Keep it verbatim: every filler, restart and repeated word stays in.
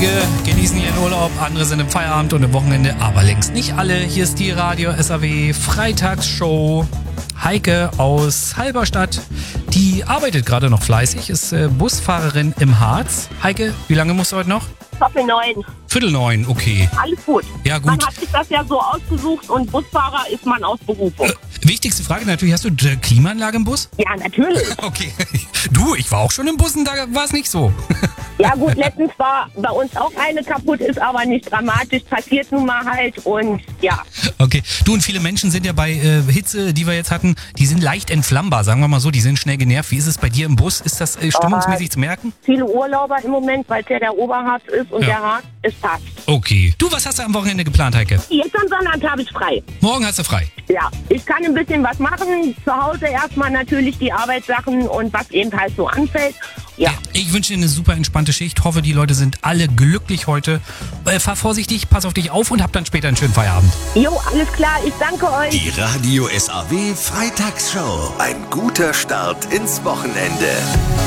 Einige genießen ihren Urlaub, andere sind im Feierabend und im Wochenende, aber längst nicht alle. Hier ist die Radio S A W Freitagsshow. Heike aus Halberstadt, die arbeitet gerade noch fleißig, ist äh, Busfahrerin im Harz. Heike, wie lange musst du heute noch? Viertel neun. Viertel neun, okay. Alles gut. Ja, gut. Man hat sich das ja so ausgesucht und Busfahrer ist man aus Berufung. Äh, wichtigste Frage natürlich, hast du eine Klimaanlage im Bus? Ja, natürlich. Okay. Du, ich war auch schon im Bus und da war es nicht so. Ja gut, letztens war bei uns auch eine kaputt, ist aber nicht dramatisch, passiert nun mal halt und ja. Okay, du, und viele Menschen sind ja bei äh, Hitze, die wir jetzt hatten, die sind leicht entflammbar, sagen wir mal so, die sind schnell genervt. Wie ist es bei dir im Bus? Ist das äh, stimmungsmäßig äh, zu merken? Viele Urlauber im Moment, weil es ja der Oberharz ist und ja. der Harz, es passt. Okay. Du, was hast du am Wochenende geplant, Heike? Jetzt am Sonntag habe ich frei. Morgen hast du frei? Ja, ich kann ein bisschen was machen. Zu Hause erstmal natürlich die Arbeitssachen und was eben halt so anfällt. Ja. Ich wünsche dir eine super entspannte Schicht. Hoffe, die Leute sind alle glücklich heute. Äh, fahr vorsichtig, pass auf dich auf und hab dann später einen schönen Feierabend. Jo, alles klar. Ich danke euch. Die Radio S A W Freitagsshow. Ein guter Start ins Wochenende.